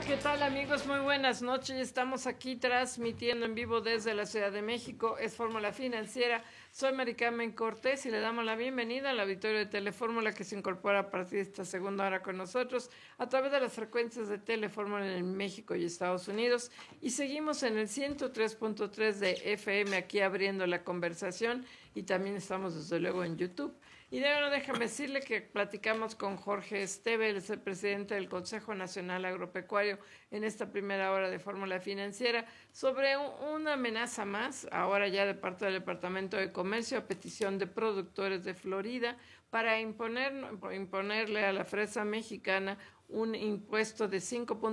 ¿Qué tal, amigos? Muy buenas noches. Estamos aquí transmitiendo en vivo desde la Ciudad de México. Es Fórmula Financiera. Soy Mari Carmen Cortés y le damos la bienvenida al auditorio de Telefórmula que se incorpora a partir de esta segunda hora con nosotros a través de las frecuencias de Telefórmula en México y Estados Unidos. Y seguimos en el 103.3 de FM aquí abriendo la conversación, y también estamos desde luego en YouTube. Y bueno, déjame decirle que platicamos con Jorge Esteve, él es el presidente del Consejo Nacional Agropecuario, en esta primera hora de Fórmula Financiera, sobre una amenaza más, ahora ya de parte del Departamento de Comercio, a petición de productores de Florida, para imponerle a la fresa mexicana un impuesto de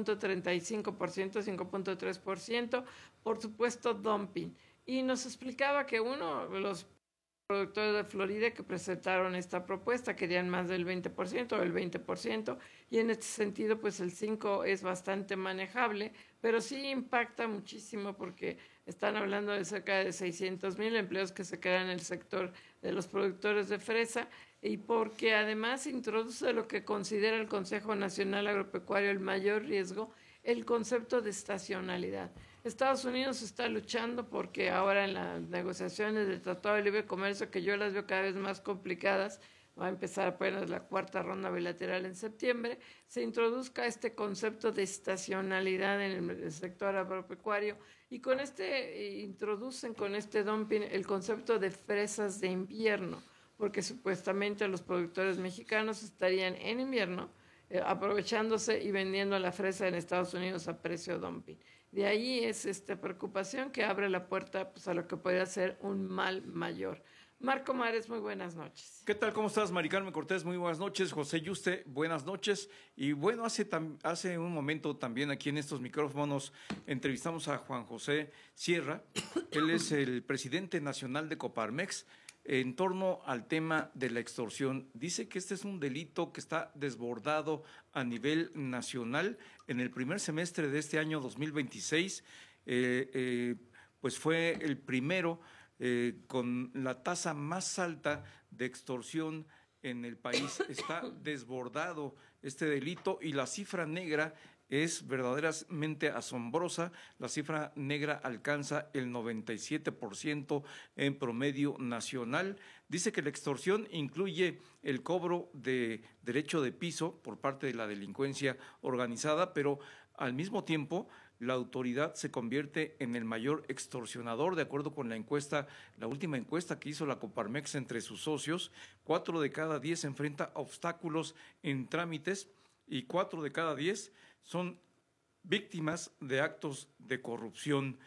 5.35%, 5.3%, por supuesto dumping. Y nos explicaba que uno de los productores de Florida que presentaron esta propuesta querían más del 20% o el 20%, y en este sentido pues el 5 es bastante manejable, pero sí impacta muchísimo porque están hablando de cerca de 600,000 empleos que se crean en el sector de los productores de fresa, y porque además introduce lo que considera el Consejo Nacional Agropecuario el mayor riesgo, el concepto de estacionalidad. Estados Unidos está luchando porque ahora en las negociaciones del Tratado de Libre Comercio, que yo las veo cada vez más complicadas, va a empezar apenas la cuarta ronda bilateral en septiembre, se introduzca este concepto de estacionalidad en el sector agropecuario, y con introducen con este dumping el concepto de fresas de invierno, porque supuestamente los productores mexicanos estarían en invierno aprovechándose y vendiendo la fresa en Estados Unidos a precio dumping. De ahí es esta preocupación que abre la puerta pues, a lo que podría ser un mal mayor. Marco Mares, muy buenas noches. ¿Qué tal? ¿Cómo estás, Mari Carmen Cortés? Muy buenas noches. José Yuste, buenas noches. Y bueno, hace un momento también aquí en estos micrófonos entrevistamos a Juan José Sierra. Él es el presidente nacional de Coparmex, en torno al tema de la extorsión. Dice que este es un delito que está desbordado a nivel nacional. En el primer semestre de este año 2026, pues fue el primero con la tasa más alta de extorsión en el país. Está desbordado este delito y la cifra negra es verdaderamente asombrosa. La cifra negra alcanza el 97% en promedio nacional. Dice que la extorsión incluye el cobro de derecho de piso por parte de la delincuencia organizada, pero al mismo tiempo la autoridad se convierte en el mayor extorsionador, de acuerdo con la última encuesta que hizo la Coparmex entre sus socios. 4 de cada 10 enfrenta obstáculos en trámites y 4 de cada 10 son víctimas de actos de corrupción.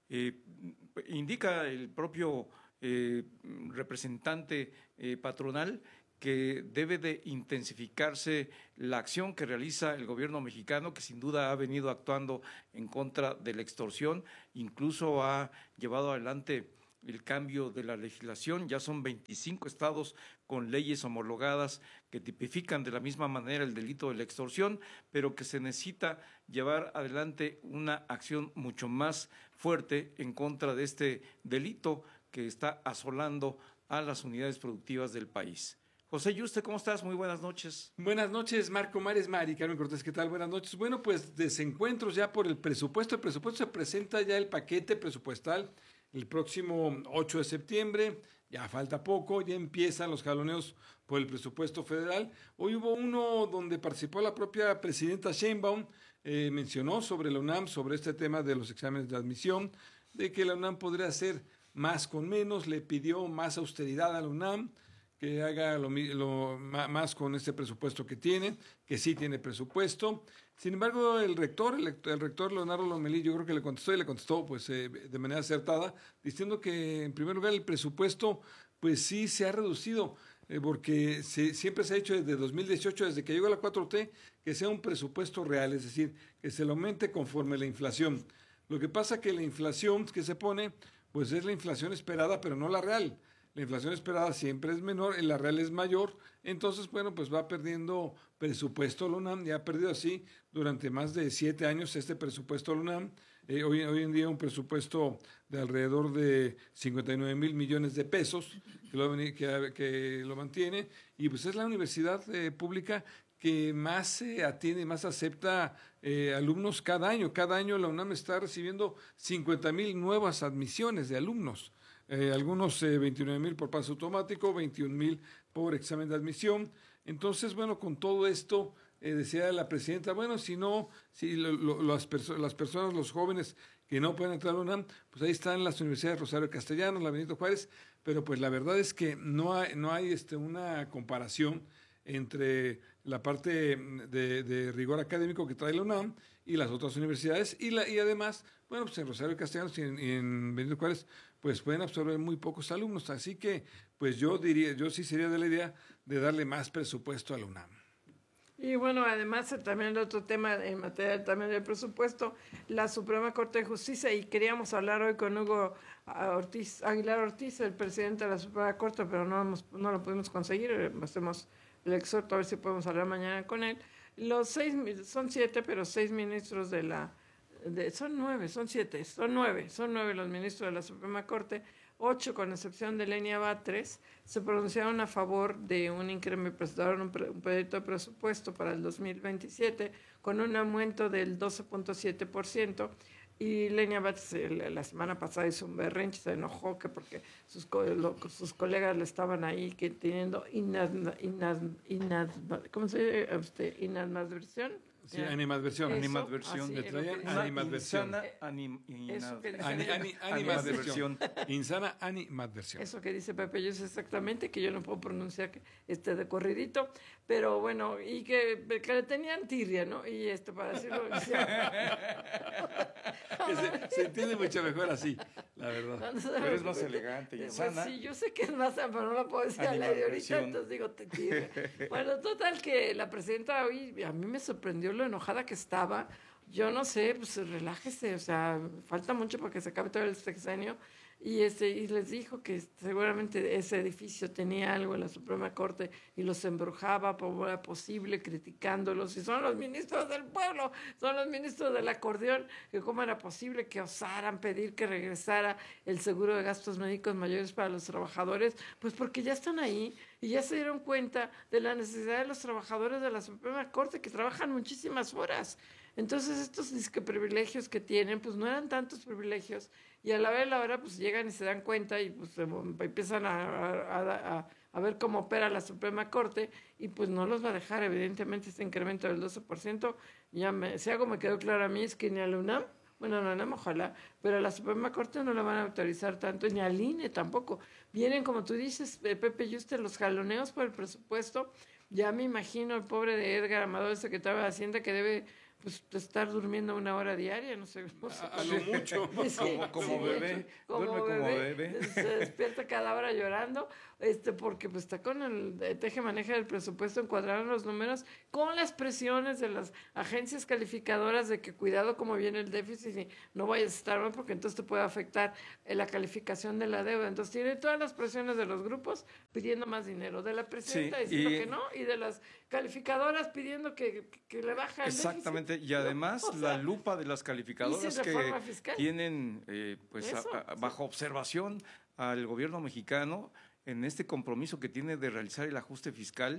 Indica el propio representante patronal que debe de intensificarse la acción que realiza el gobierno mexicano, que sin duda ha venido actuando en contra de la extorsión, incluso ha llevado adelante el cambio de la legislación. Ya son 25 estados con leyes homologadas que tipifican de la misma manera el delito de la extorsión, pero que se necesita llevar adelante una acción mucho más fuerte en contra de este delito que está asolando a las unidades productivas del país. José Yuste, ¿cómo estás? Muy buenas noches. Buenas noches, Marco Mares, Mari Carmen Cortés, ¿qué tal? Buenas noches. Bueno, pues desencuentros ya por el presupuesto. El presupuesto se presenta ya el paquete presupuestal el próximo 8 de septiembre, ya falta poco, ya empiezan los jaloneos por el presupuesto federal. Hoy hubo uno donde participó la propia presidenta Sheinbaum, mencionó sobre la UNAM, sobre este tema de los exámenes de admisión, de que la UNAM podría hacer más con menos, le pidió más austeridad a la UNAM, que haga más con este presupuesto que tiene, que sí tiene presupuesto. Sin embargo, el rector Leonardo Lomelí, yo creo que le contestó pues de manera acertada, diciendo que en primer lugar el presupuesto pues sí se ha reducido, porque siempre se ha hecho desde 2018, desde que llegó la 4T, que sea un presupuesto real, es decir, que se lo aumente conforme la inflación. Lo que pasa que la inflación que se pone, pues es la inflación esperada, pero no la real. La inflación esperada siempre es menor, la real es mayor, entonces, bueno, pues va perdiendo presupuesto la UNAM, ya ha perdido así durante más de 7 años este presupuesto la UNAM, hoy en día un presupuesto de alrededor de 59,000 millones de pesos que lo mantiene, y pues es la universidad pública que más atiende, más acepta alumnos cada año. Cada año la UNAM está recibiendo 50,000 nuevas admisiones de alumnos. Algunos 29,000 por pase automático, 21,000 por examen de admisión. Entonces, bueno, con todo esto, decía la presidenta, bueno, si las personas, los jóvenes que no pueden entrar a la UNAM, pues ahí están las universidades Rosario Castellanos, la Benito Juárez, pero pues la verdad es que no hay una comparación entre la parte de rigor académico que trae la UNAM y las otras universidades, y además, bueno, pues en Rosario Castellanos y en Benito Juárez, pues pueden absorber muy pocos alumnos, así que pues yo sí sería de la idea de darle más presupuesto a la UNAM. Y bueno, además también el otro tema en materia también del presupuesto, la Suprema Corte de Justicia, y queríamos hablar hoy con Hugo Aguilar Ortiz, el presidente de la Suprema Corte, pero no lo pudimos conseguir, hacemos el exhorto a ver si podemos hablar mañana con él. Son 7, pero 6 ministros son 9 los ministros de la Suprema Corte, 8 con excepción de Lenia Batres, se pronunciaron a favor de un incremento, presentaron un proyecto de presupuesto para el 2027 con un aumento del 12.7%, y Lenia Batres la semana pasada hizo un berrinche, se enojó que porque sus colegas le estaban ahí que teniendo ¿cómo se dice? Inadversión. Sí, animadversión. Animadversión. Le traían animadversión. Animadversión. Insana animadversión. Eso que dice Pepe, yo sé exactamente, que yo no puedo pronunciar de corridito, pero bueno, y que le tenían tirria, ¿no? Y para decirlo... se entiende mucho mejor así, la verdad. Pero es más elegante y insana. Pues sí, yo sé que es más, pero no la puedo decir al aire ahorita, entonces digo, te tirria. Bueno, total que la presidenta hoy, a mí me sorprendió lo enojada que estaba. Yo no sé, pues relájese, o sea, falta mucho para que se acabe todo el sexenio, y les dijo que seguramente ese edificio tenía algo en la Suprema Corte y los embrujaba como era posible, criticándolos, y son los ministros del pueblo, son los ministros del acordeón, que cómo era posible que osaran pedir que regresara el seguro de gastos médicos mayores para los trabajadores, pues porque ya están ahí y ya se dieron cuenta de la necesidad de los trabajadores de la Suprema Corte, que trabajan muchísimas horas. Entonces estos privilegios que tienen, pues no eran tantos privilegios, y a la vez la hora pues llegan y se dan cuenta y pues empiezan a ver cómo opera la Suprema Corte, y pues no los va a dejar evidentemente este incremento del 12%. Si algo me quedó claro a mí es que ni a la UNAM, bueno, la UNAM ojalá, pero a la Suprema Corte no la van a autorizar tanto, ni al INE tampoco. Vienen, como tú dices, Pepe Yuste, los jaloneos por el presupuesto. Ya me imagino el pobre de Edgar Amador, el secretario de Hacienda, que debe pues estar durmiendo 1 hora diaria, no sé. A lo mucho. Como bebé. Duerme como bebé. Se despierta cada hora llorando, porque pues está con el teje-maneje del presupuesto, encuadraron los números con las presiones de las agencias calificadoras de que cuidado cómo viene el déficit y no vayas a estar mal, porque entonces te puede afectar la calificación de la deuda. Entonces tiene todas las presiones de los grupos pidiendo más dinero, de la presidenta diciendo que no, y de las calificadoras pidiendo que le baja el déficit. Exactamente, y además la lupa de las calificadoras que tienen bajo observación al gobierno mexicano en este compromiso que tiene de realizar el ajuste fiscal.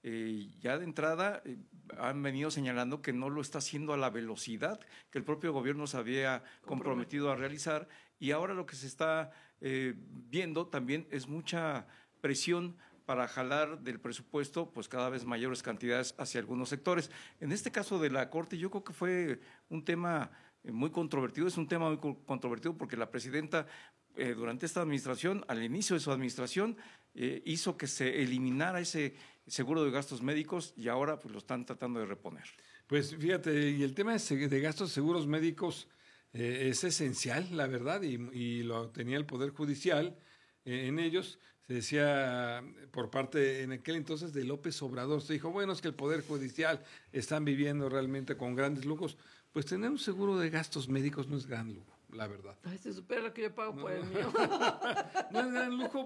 Ya de entrada han venido señalando que no lo está haciendo a la velocidad que el propio gobierno se había comprometido a realizar, y ahora lo que se está viendo también es mucha presión para jalar del presupuesto pues cada vez mayores cantidades hacia algunos sectores. En este caso de la Corte, yo creo que fue un tema muy controvertido, es un tema muy controvertido porque la presidenta durante esta administración, al inicio de su administración, hizo que se eliminara ese seguro de gastos médicos, y ahora pues lo están tratando de reponer. Pues fíjate, y el tema de gastos seguros médicos es esencial, la verdad, y lo tenía el Poder Judicial en ellos. Se decía por parte en aquel entonces de López Obrador, se dijo, bueno, es que el Poder Judicial están viviendo realmente con grandes lujos. Pues tener un seguro de gastos médicos no es gran lujo, la verdad. Ay, se supera lo que yo pago por el mío. No es gran lujo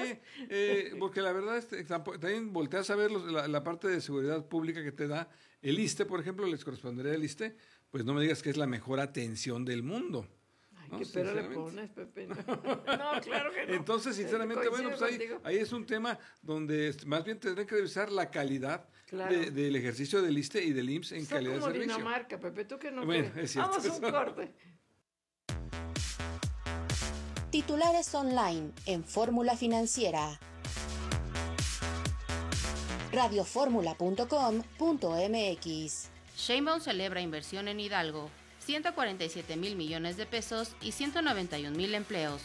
porque la verdad también volteas a ver la parte de seguridad pública que te da el ISSSTE, por ejemplo, les correspondería el ISSSTE, pues no me digas que es la mejor atención del mundo. ¿no? ¿Qué pero le Sinceramente. pones, Pepe? No, claro que no. Entonces, sinceramente, bueno, Coincido pues contigo. ahí es un tema donde más bien tendrán que revisar la calidad Claro. del ejercicio del ISSSTE y del IMSS en Está calidad de como servicio. Dinamarca, Pepe, ¿tú qué no Bueno, crees? es cierto. Vamos a un corte. Titulares online en Fórmula Financiera. radioformula.com.mx. Sheinbaum celebra inversión en Hidalgo, 147,000 millones de pesos y 191,000 empleos.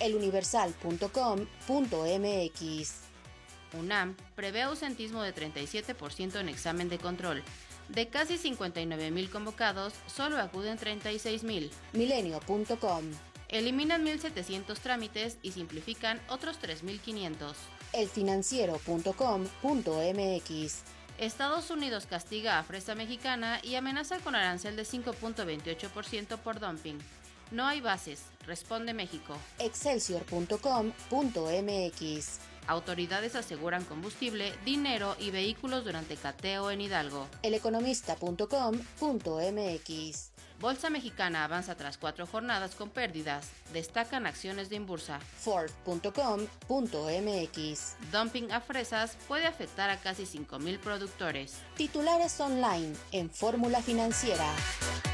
eluniversal.com.mx. UNAM prevé ausentismo de 37% en examen de control. De casi 59,000 convocados, solo acuden 36,000. milenio.com. Eliminan 1,700 trámites y simplifican otros 3,500. elfinanciero.com.mx. Estados Unidos castiga a Fresa Mexicana y amenaza con arancel de 5.28% por dumping. No hay bases, responde México. excelsior.com.mx. Autoridades aseguran combustible, dinero y vehículos durante cateo en Hidalgo. eleconomista.com.mx. Bolsa Mexicana avanza tras 4 jornadas con pérdidas. Destacan acciones de Inbursa. Ford.com.mx. Dumping a fresas puede afectar a casi 5,000 productores. Titulares online en Fórmula Financiera.